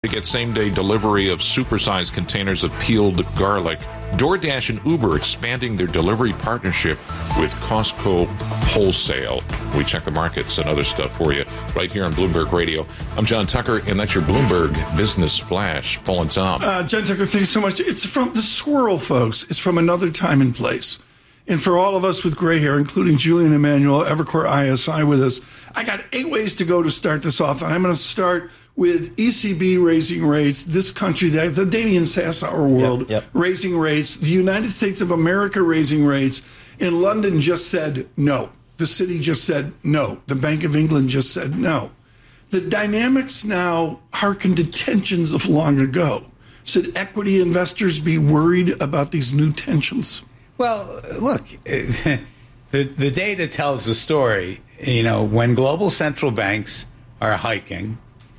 To get same-day delivery of supersized containers of peeled garlic. DoorDash and Uber expanding their delivery partnership with Costco Wholesale. We check the markets and other stuff for you right here on Bloomberg Radio. I'm John Tucker, and that's your Bloomberg Business Flash. Paul and Tom. John Tucker, thanks so much. It's from the swirl, folks. It's from another time and place. And for all of us with gray hair, including Julian Emanuel, Evercore ISI with us, I got 8 ways to go to start this off. And I'm going to start with ECB raising rates, this country, the Damian Sassower world, raising rates, the United States of America raising rates, and London just said no. The city just said no. The Bank of England just said no. The dynamics now harken to tensions of long ago. Should equity investors be worried about these new tensions? Well, look, the data tells the story. You know, when global central banks are hiking,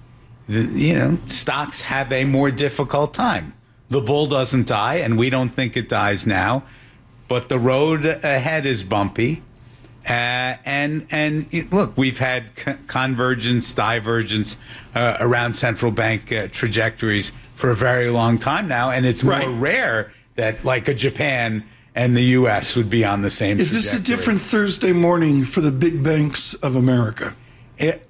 stocks have a more difficult time. The bull doesn't die, and we don't think it dies now, but the road ahead is bumpy. And look, we've had convergence, divergence around central bank trajectories for a very long time now, and it's more rare that like a Japan and the U.S. would be on the same trajectory. Is this a different Thursday morning for the big banks of America? It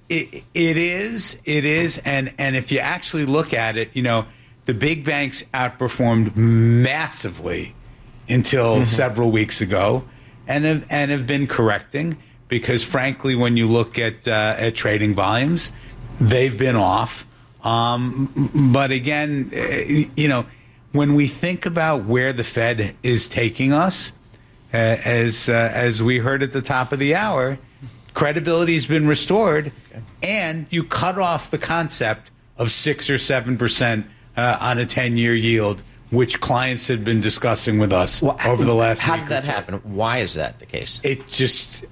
is, and if you actually look at it, the big banks outperformed massively until several weeks ago, and have been correcting because, frankly, when you look at trading volumes, they've been off. But again, when we think about where the Fed is taking us, as we heard at the top of the hour, credibility has been restored, and you cut off the concept of 6 or 7% on a 10-year yield, which clients had been discussing with us over the last week. How did that happen? Why is that the case? It just,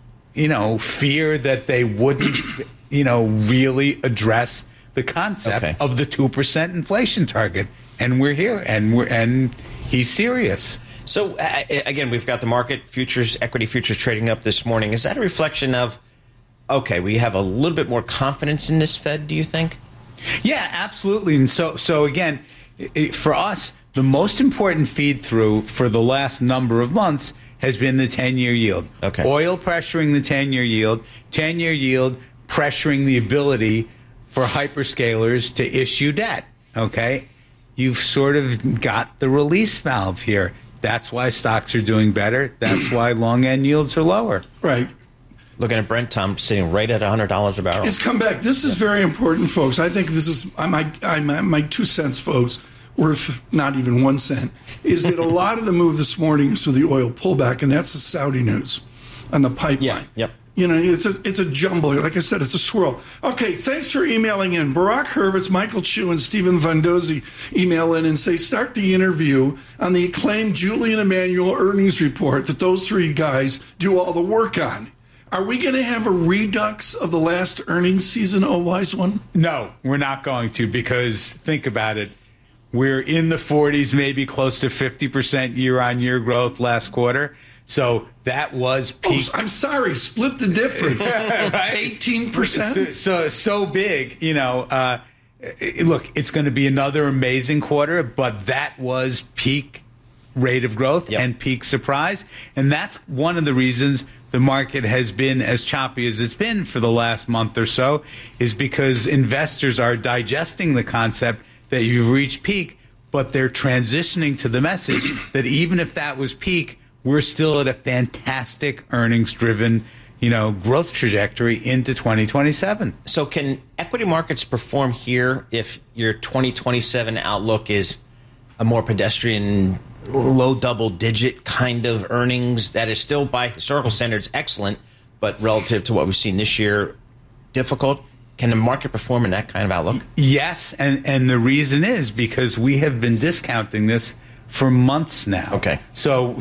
fear that they wouldn't, really address the concept of the 2% inflation target. And we're here, and he's serious. So, again, we've got the market futures, equity futures trading up this morning. Is that a reflection of, we have a little bit more confidence in this Fed, do you think? Yeah, absolutely. And so again, for us, the most important feed through for the last number of months has been the 10-year yield. Oil pressuring the 10-year yield, 10-year yield pressuring the ability for hyperscalers to issue debt. You've sort of got the release valve here. That's why stocks are doing better. That's why long end yields are lower. Right. Looking at Brent, Tom, sitting right at $100 a barrel. It's come back. This is very important, folks. I think this is my 2 cents, folks, worth not even 1 cent, is that a lot of the move this morning is with the oil pullback, and that's the Saudi news on the pipeline. It's a jumble. Like I said, it's a swirl. Okay, thanks for emailing in. Barack Hurwitz, Michael Chu, and Stephen Vandozzi email in and say, start the interview on the acclaimed Julian Emanuel earnings report that those three guys do all the work on. Are we going to have a redux of the last earnings season, oh wise one? No, we're not going to, because think about it. We're in the 40s, maybe close to 50% year-on-year growth last quarter. So that was peak. I'm sorry, split the difference. Right? 18%. So big, look, it's going to be another amazing quarter, but that was peak rate of growth and peak surprise. And that's one of the reasons the market has been as choppy as it's been for the last month or so, is because investors are digesting the concept that you've reached peak, but they're transitioning to the message that even if that was peak, we're still at a fantastic earnings-driven, growth trajectory into 2027. So can equity markets perform here if your 2027 outlook is a more pedestrian, low double-digit kind of earnings that is still, by historical standards, excellent, but relative to what we've seen this year, difficult? Can the market perform in that kind of outlook? Yes, and the reason is because we have been discounting this for months now. So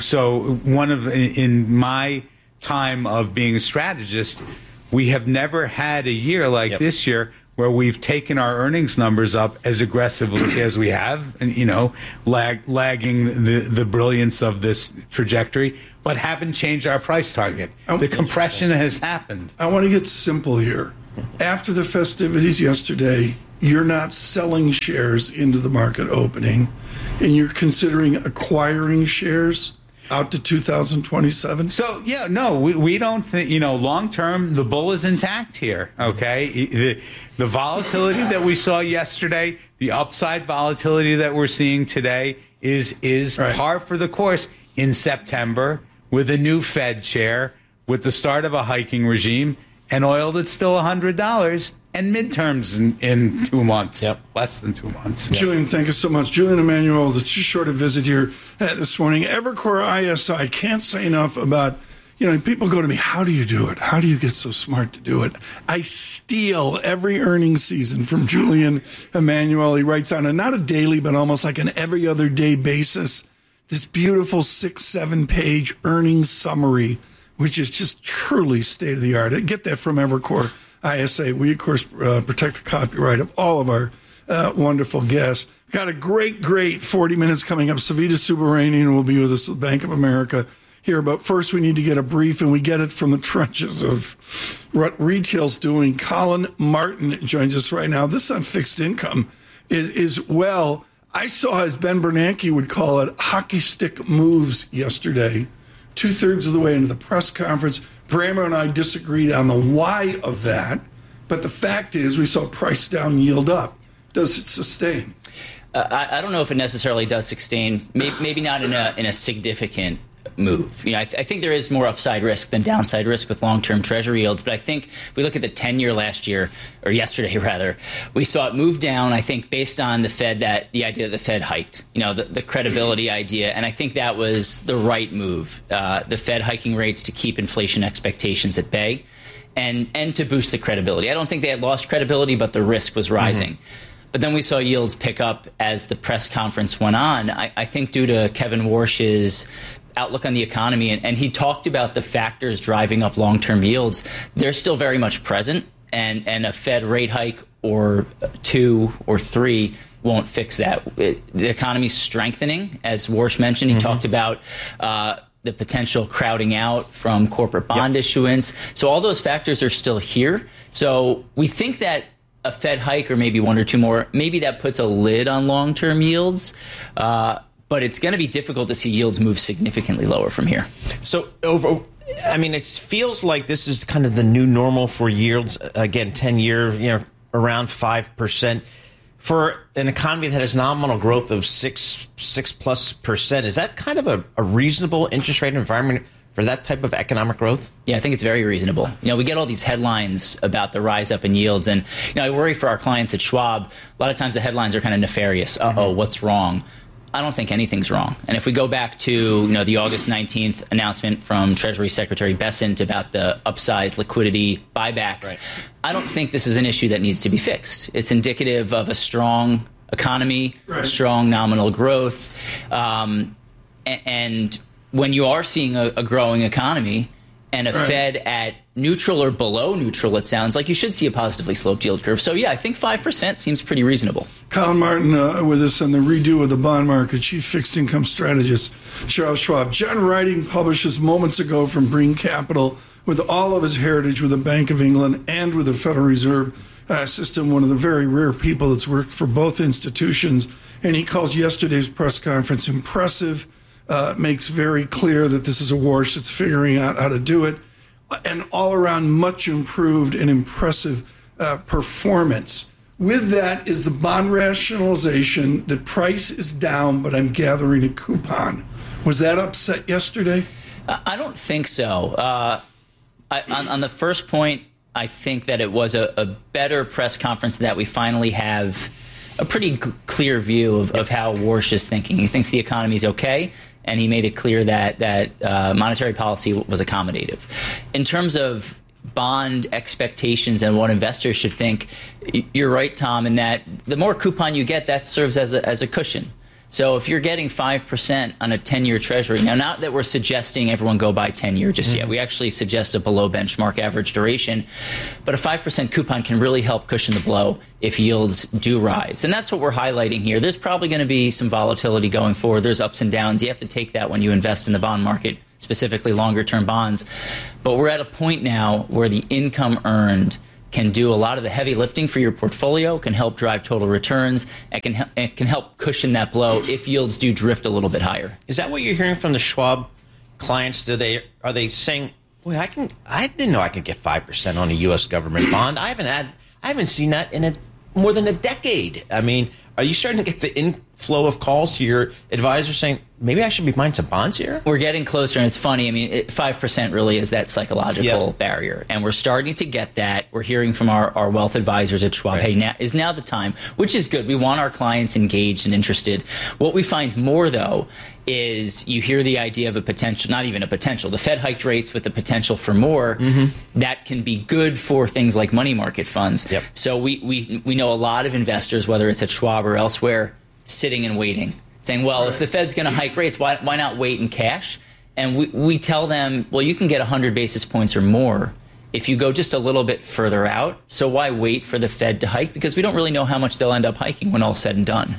in my time of being a strategist, we have never had a year like this year where we've taken our earnings numbers up as aggressively as we have, and lagging the brilliance of this trajectory, but haven't changed our price target. The compression has happened. I want to get simple here. After the festivities yesterday, you're not selling shares into the market opening, and you're considering acquiring shares out to 2027? So, yeah, no, we don't think, long term, the bull is intact here, okay? The volatility that we saw yesterday, the upside volatility that we're seeing today is right. par for the course in September with a new Fed chair, with the start of a hiking regime, and oil that's still $100, and midterms in 2 months, less than 2 months. Julian, thank you so much. Julian Emanuel, the too short a visit here this morning. Evercore ISI, can't say enough about, people go to me, how do you do it? How do you get so smart to do it? I steal every earnings season from Julian Emanuel. He writes on not a daily, but almost like an every other day basis, this beautiful 6-7 page earnings summary, which is just truly state of the art. Get that from Evercore ISI. We, of course, protect the copyright of all of our wonderful guests. Got a great 40 minutes coming up. Savita Subramanian will be with us with Bank of America here. But first, we need to get a brief, and we get it from the trenches of what retail's doing. Colin Martin joins us right now. This on fixed income is I saw, as Ben Bernanke would call it, hockey stick moves yesterday. 2/3 of the way into the press conference, Bramer and I disagreed on the why of that, but the fact is we saw price down, yield up. Does it sustain? I don't know if it necessarily does sustain. Maybe not in a significant move. I think there is more upside risk than downside risk with long-term Treasury yields. But I think if we look at the 10-year last year, or yesterday rather, we saw it move down. I think based on the Fed, the idea that the Fed hiked, the credibility idea, and I think that was the right move. The Fed hiking rates to keep inflation expectations at bay, and to boost the credibility. I don't think they had lost credibility, but the risk was rising. But then we saw yields pick up as the press conference went on. I think due to Kevin Warsh's outlook on the economy, and he talked about the factors driving up long-term yields. They're still very much present, and a Fed rate hike or 2 or 3 won't fix that. The economy's strengthening, as Warsh mentioned. He talked about the potential crowding out from corporate bond issuance. So all those factors are still here. So we think that a Fed hike or maybe 1 or 2 more, maybe that puts a lid on long-term yields. But it's going to be difficult to see yields move significantly lower from here. So it feels like this is kind of the new normal for yields. Again, 10-year, around 5%. For an economy that has nominal growth of 6+%, is that kind of a reasonable interest rate environment for that type of economic growth? Yeah, I think it's very reasonable. We get all these headlines about the rise up in yields, and I worry for our clients at Schwab. A lot of times the headlines are kind of nefarious. What's wrong? I don't think anything's wrong. And if we go back to the August 19th announcement from Treasury Secretary Bessent about the upsized liquidity buybacks, I don't think this is an issue that needs to be fixed. It's indicative of a strong economy, strong nominal growth, and when you are seeing a growing economy and a Fed at neutral or below neutral, it sounds like you should see a positively sloped yield curve. So, I think 5% seems pretty reasonable. Colin Martin with us on the redo of the bond market, chief fixed income strategist, Charles Schwab. John Riding publishes moments ago from Brean Capital, with all of his heritage with the Bank of England and with the Federal Reserve System, one of the very rare people that's worked for both institutions. And he calls yesterday's press conference impressive, makes very clear that this is a Warsh that's figuring out how to do it, and all around much improved and impressive performance. With that is the bond rationalization. The price is down, but I'm gathering a coupon. Was that upset yesterday? I don't think so. On the first point, I think that it was a better press conference, that we finally have a pretty clear view of how Warsh is thinking. He thinks the economy is okay, and he made it clear that monetary policy was accommodative. In terms of bond expectations and what investors should think, you're right, Tom, in that the more coupon you get, that serves as a cushion. So if you're getting 5% on a 10-year Treasury, now not that we're suggesting everyone go buy 10-year just yet. We actually suggest a below benchmark average duration. But a 5% coupon can really help cushion the blow if yields do rise. And that's what we're highlighting here. There's probably going to be some volatility going forward. There's ups and downs. You have to take that when you invest in the bond market, specifically longer-term bonds. But we're at a point now where the income earned can do a lot of the heavy lifting for your portfolio, can help drive total returns, and can help cushion that blow if yields do drift a little bit higher. Is that what you're hearing from the Schwab clients? Are they saying, "Boy, I didn't know I could get 5% on a U.S. government bond. I haven't seen that in more than a decade." I mean, are you starting to get the inflow of calls to your advisor saying, maybe I should be buying some bonds here? We're getting closer, and it's funny. I mean, 5% really is that psychological barrier, and we're starting to get that. We're hearing from our wealth advisors at Schwab, hey, now is the time, which is good. We want our clients engaged and interested. What we find more, though, is you hear the idea of a potential, not even a potential, the Fed hiked rates with the potential for more. That can be good for things like money market funds. So we know a lot of investors, whether it's at Schwab or elsewhere, sitting and waiting, saying, well, if the Fed's going to hike rates, why not wait in cash? And we tell them, well, you can get 100 basis points or more if you go just a little bit further out. So why wait for the Fed to hike? Because we don't really know how much they'll end up hiking when all's said and done.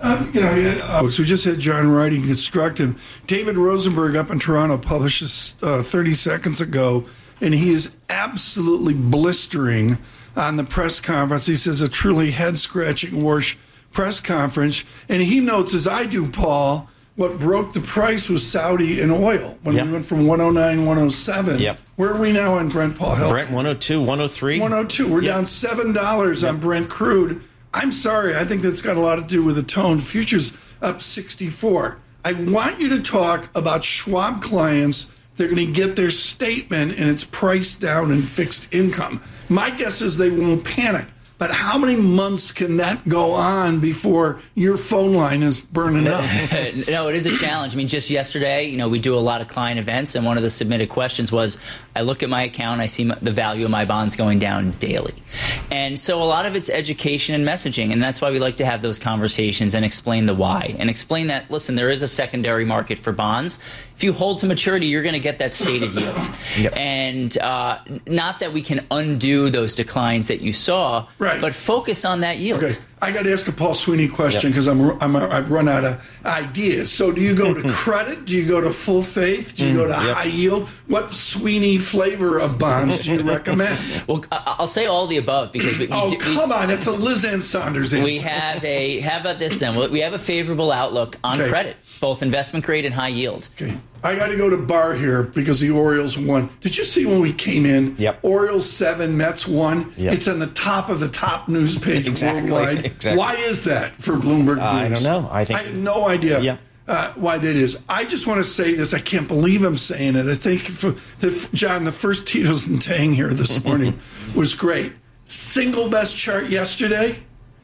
So we just had John Writing Constructive. David Rosenberg up in Toronto published this 30 seconds ago, and he is absolutely blistering on the press conference. He says a truly head-scratching Warsh press conference, and he notes, as I do, Paul, what broke the price was Saudi and oil when we went from 109, 107. Where are we now on Brent, Paul? Brent 102, 103? 102. We're down $7 on Brent crude. I'm sorry. I think that's got a lot to do with the tone. Futures up 64. I want you to talk about Schwab clients. They're going to get their statement, and it's priced down in fixed income. My guess is they won't panic. But how many months can that go on before your phone line is burning up? No, it is a challenge. I mean, just yesterday, we do a lot of client events, and one of the submitted questions was, I look at my account, I see the value of my bonds going down daily. And so a lot of it's education and messaging, and that's why we like to have those conversations and explain the why, and explain that, listen, there is a secondary market for bonds. If you hold to maturity, you're going to get that stated yield. And not that we can undo those declines that you saw, but focus on that yield. Okay, I got to ask a Paul Sweeney question because I've run out of ideas. So do you go to credit? Do you go to full faith? Do you go to high yield? What Sweeney flavor of bonds do you recommend? Well, I'll say all the above because come on, it's a Liz Ann Saunders answer. We have how about this then? We have a favorable outlook on credit, both investment grade and high yield. Okay. I got to go to Bar here because the Orioles won. Did you see when we came in? Orioles 7, Mets 1. It's on the top of the top news page worldwide. Why is that for Bloomberg News? I don't know. I have no idea why that is. I just want to say this. I can't believe I'm saying it. I think, John, the first Tito's and Tang here this morning was great. Single best chart yesterday,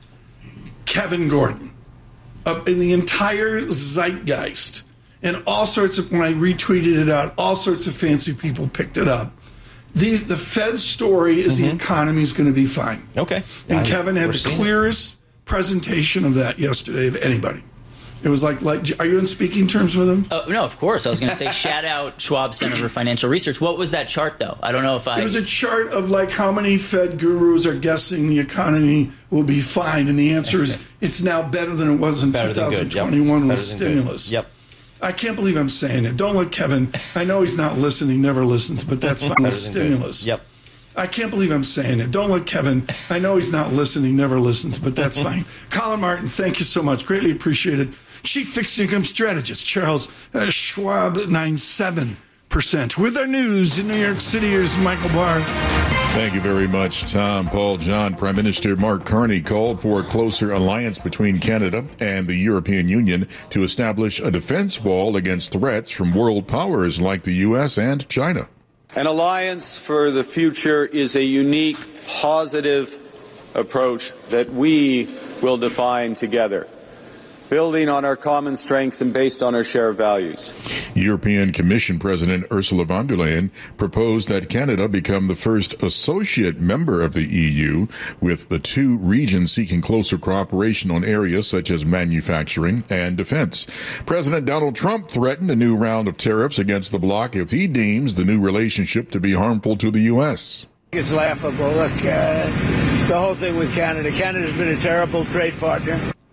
Kevin Gordon. In the entire zeitgeist. And all sorts of, when I retweeted it out, all sorts of fancy people picked it up. The Fed story is the economy is going to be fine. Okay. And Kevin had the clearest presentation of that yesterday of anybody. It was like, are you in speaking terms with him? No, of course. I was going to say, shout out Schwab Center for Financial Research. What was that chart, though? I don't know if It was a chart of how many Fed gurus are guessing the economy will be fine. And the answer is it's now better than it was in 2021 with stimulus. I can't believe I'm saying it. Don't let Kevin. I know he's not listening. He never listens, but that's fine. With stimulus. I can't believe I'm saying it. Don't let Kevin. I know he's not listening. Never listens, but that's fine. Colin Martin, thank you so much. Greatly appreciated. Chief Fixed Income Strategist Charles Schwab, 97%. With our news in New York City, here's Michael Barr. Thank you very much, Tom. Paul, John. Prime Minister Mark Carney called for a closer alliance between Canada and the European Union to establish a defense wall against threats from world powers like the U.S. and China. An alliance for the future is a unique, positive approach that we will define together, building on our common strengths and based on our shared values. European Commission President Ursula von der Leyen proposed that Canada become the first associate member of the EU, with the two regions seeking closer cooperation on areas such as manufacturing and defense. President Donald Trump threatened a new round of tariffs against the bloc if he deems the new relationship to be harmful to the U.S. It's laughable. Look, the whole thing with Canada. Canada's been a terrible trade partner.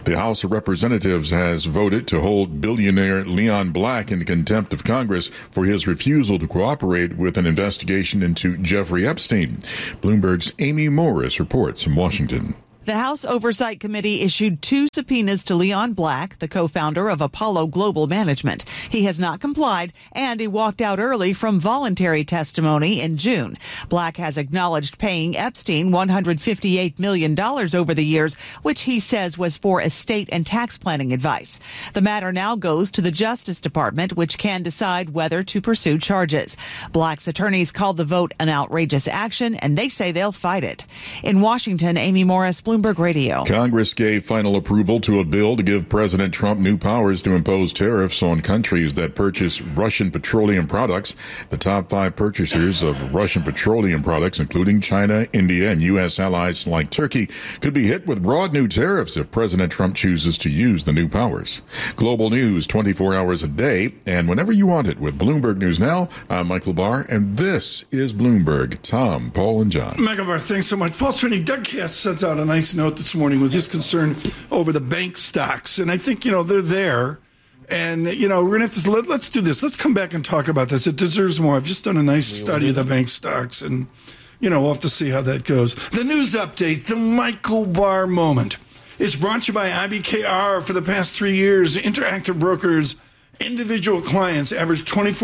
The House of Representatives has voted to hold billionaire Leon Black in contempt of Congress for his refusal to cooperate with an investigation into Jeffrey Epstein. Bloomberg's Amy Morris reports from Washington. The House Oversight Committee issued 2 subpoenas to Leon Black, the co-founder of Apollo Global Management. He has not complied, and he walked out early from voluntary testimony in June. Black has acknowledged paying Epstein $158 million over the years, which he says was for estate and tax planning advice. The matter now goes to the Justice Department, which can decide whether to pursue charges. Black's attorneys called the vote an outrageous action, and they say they'll fight it. In Washington, Amy Morris, Bloomberg Radio. Congress gave final approval to a bill to give President Trump new powers to impose tariffs on countries that purchase Russian petroleum products. The top 5 purchasers of Russian petroleum products, including China, India, and U.S. allies like Turkey, could be hit with broad new tariffs if President Trump chooses to use the new powers. Global news 24 hours a day and whenever you want it with Bloomberg News Now. I'm Michael Barr, and this is Bloomberg. Tom, Paul, and John. Michael Barr, thanks so much. Paul Sweeney, Doug Cass sends out a nice note this morning with his concern over the bank stocks. And I think, they're there. And, we're going to have to, let's do this. Let's come back and talk about this. It deserves more. I've just done a nice study of the bank stocks, and, we'll have to see how that goes. The news update, the Michael Barr moment, is brought to you by IBKR. For the past 3 years, Interactive Brokers individual clients averaged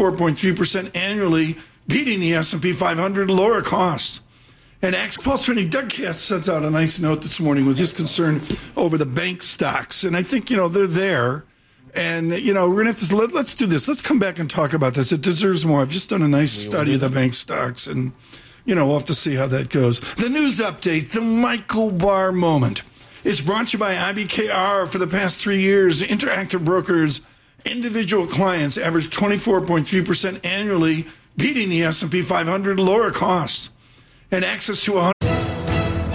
24.3% annually, beating the S&P 500 lower costs. And Paul Sweeney, Doug Cass sends out a nice note this morning with his concern over the bank stocks. And I think, they're there. And, we're going to have to, let's do this. Let's come back and talk about this. It deserves more. I've just done a nice study of the bank stocks, and, we'll have to see how that goes. The news update, the Michael Barr moment, is brought to you by IBKR. For the past 3 years, Interactive Brokers individual clients averaged 24.3% annually, beating the S&P 500 lower costs. And access to